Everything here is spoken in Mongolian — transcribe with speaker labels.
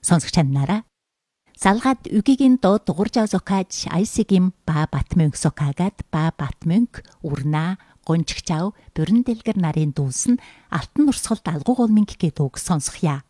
Speaker 1: Сонсогч нараа. Салгаад үгигийн доо дугуржаа зокааж айсигим ба батмөнг сокаагад ба батмөнг урнаа гончгчав бүрэн дэлгэр нарын дүүс нь алтан нурсгалд алгуугол минг гэдэг үг сонсохъя.